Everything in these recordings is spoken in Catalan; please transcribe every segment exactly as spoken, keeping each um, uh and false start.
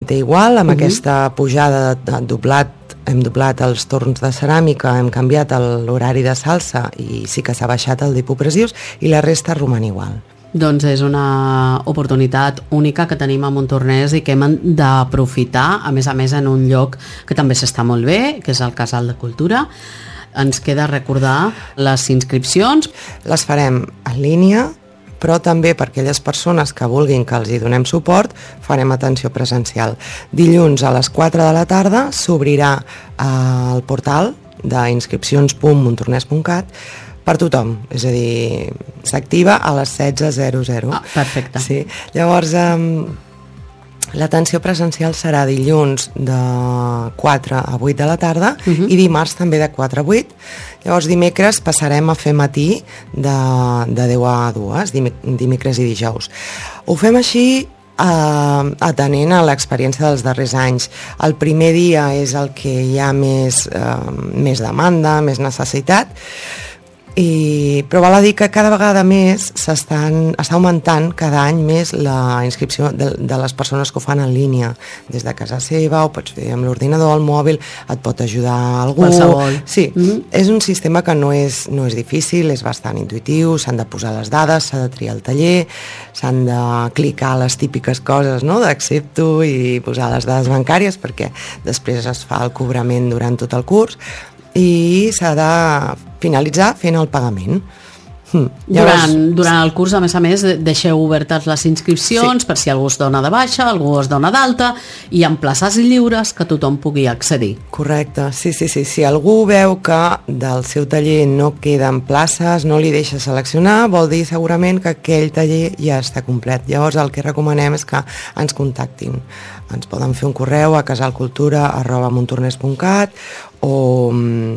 manté igual, amb uh-huh. aquesta pujada de doblat, hem doblat els torns de ceràmica, hem canviat l'horari de salsa i sí que s'ha baixat el d'hipopressius i la resta roman igual. Doncs és una oportunitat única que tenim a Montornès i que hem d'aprofitar, a més a més en un lloc que també s'està molt bé, que és el Casal de Cultura. Ens queda recordar les inscripcions. Les farem en línia, però també per aquelles persones que vulguin que els hi donem suport, farem atenció presencial. Dilluns a les quatre de la tarda s'obrirà el portal d'inscripcions punt montornès punt cat per tothom, és a dir, s'activa a les setze zero zero. Ah, perfecte. Sí. Llavors, um, l'atenció presencial serà dilluns de quatre a vuit de la tarda uh-huh. i dimarts també de quatre a vuit. Llavors, dimecres passarem a fer matí de, de deu a dues, dimecres i dijous. Ho fem així Uh, atenent a l'experiència dels darrers anys. El primer dia és el que hi ha més, uh, més demanda, més necessitat, i, però val a dir que cada vegada més s'estan, està augmentant cada any més la inscripció de, de les persones que ho fan en línia des de casa seva, ho pots fer amb l'ordinador, el mòbil, et pot ajudar algú. Qualsevol. Sí, mm-hmm. És un sistema que no és, no és difícil, és bastant intuïtiu, s'han de posar les dades, s'ha de triar el taller, s'han de clicar les típiques coses, no?, d'accepto i posar les dades bancàries perquè després es fa el cobrament durant tot el curs i s'ha de finalitzar fent el pagament. Hm. Llavors, durant, durant el curs, a més a més, deixeu obertes les inscripcions sí. per si algú es dona de baixa, algú es dona d'alta, i amb places lliures que tothom pugui accedir. Correcte, sí, sí, sí. Si algú veu que del seu taller no queden places, no li deixa seleccionar, vol dir segurament que aquell taller ja està complet. Llavors el que recomanem és que ens contactin. Ens poden fer un correu a casalcultura arroba montornès punt cat o,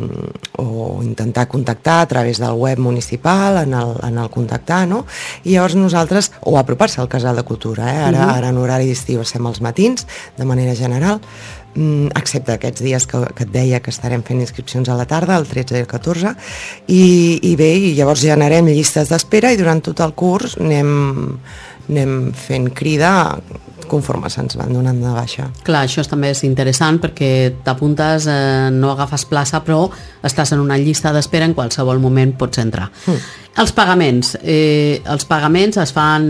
o intentar contactar a través del web municipal en el, en el contactar, no? I llavors nosaltres, o apropar-se al Casal de Cultura, eh? ara, uh-huh. ara en horari d'estiu estem als matins, de manera general, excepte aquests dies que, que et deia que estarem fent inscripcions a la tarda, el tretze i el catorze, i, i bé, i llavors generem llistes d'espera i durant tot el curs anem, anem fent crida conforme se'ns van donant de baixa. Clar, això també és interessant perquè t'apuntes, eh, no agafes plaça, però estàs en una llista d'espera, en qualsevol moment pots entrar. Mm. Els pagaments. Eh, els pagaments es fan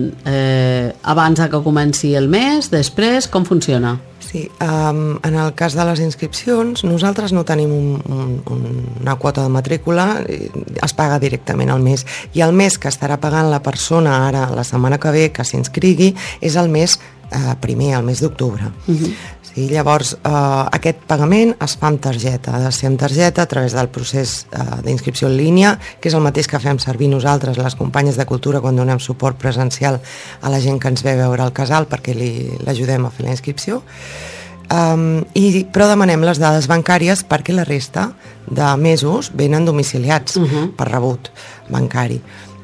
eh, abans que comenci el mes, després, com funciona? Sí, um, en el cas de les inscripcions, nosaltres no tenim un, un, una quota de matrícula, es paga directament al mes, i el mes que estarà pagant la persona ara, la setmana que ve, que s'inscrigui, és el mes eh, primer, el mes d'octubre. Uh-huh. Sí, llavors, eh, aquest pagament es fa amb targeta, ha de ser amb targeta a través del procés eh, d'inscripció en línia, que és el mateix que fem servir nosaltres, les companyes de cultura, quan donem suport presencial a la gent que ens ve a veure al casal perquè li, l'ajudem a fer la inscripció. Um, i, però demanem les dades bancàries perquè la resta de mesos venen domiciliats uh-huh. per rebut bancari.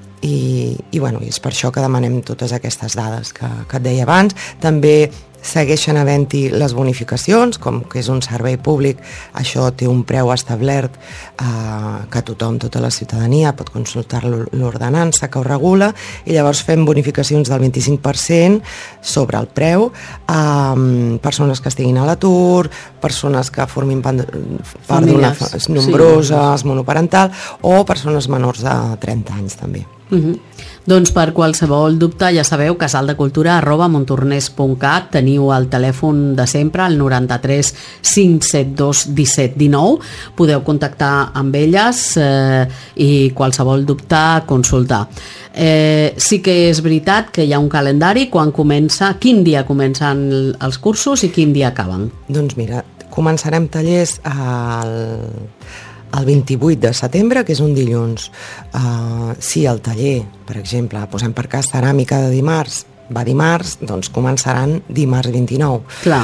I, i, bueno, i és per això que demanem totes aquestes dades que, que et deia abans. També segueixen havent-hi les bonificacions, com que és un servei públic, això té un preu establert eh, que tothom, tota la ciutadania pot consultar l'ordenança que ho regula, i llavors fem bonificacions del vint-i-cinc per cent sobre el preu a eh, persones que estiguin a l'atur, persones que formin part d'una nombrosa, sí. monoparental, o persones menors de trenta anys també. Uh-huh. Doncs per qualsevol dubte, ja sabeu, casaldecultura arroba montornès punt cat, teniu el telèfon de sempre, el noranta-tres cinc set dos disset dinou, podeu contactar amb elles eh, i qualsevol dubte consultar. Eh, sí que és veritat que hi ha un calendari, quan comença, quin dia comencen els cursos i quin dia acaben? Doncs mira, començarem tallers al... el vint-i-vuit de setembre, que és un dilluns. Uh, si el taller, per exemple, posem per cas ceràmica de dimarts, va dimarts, doncs començaran dimarts vint-i-nou. Clar.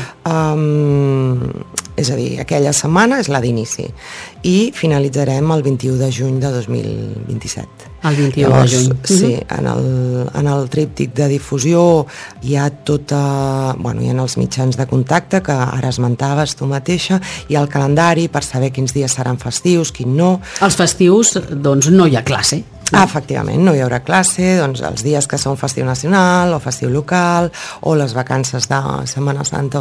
Um, és a dir, aquella setmana és la d'inici. I finalitzarem el vint-i-u de juny de dos mil vint-i-set. El vint-i-u Llavors, de juny. Sí, en el, en el tríptic de difusió hi ha tota, bueno, hi ha els mitjans de contacte que ara esmentaves tu mateixa, i el calendari per saber quins dies seran festius, quins no. Els festius, doncs, no hi ha classe. Ah, efectivament, no hi haurà classe, doncs els dies que són festiu nacional o festiu local, o les vacances de Setmana Santa